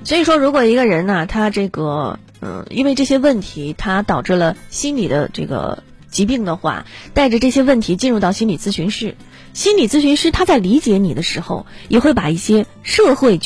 所以说，如果一个人呢，他这个因为这些问题，他导致了心理的这个疾病的话，带着这些问题进入到心理咨询室，心理咨询师他在理解你的时候，也会把一些社会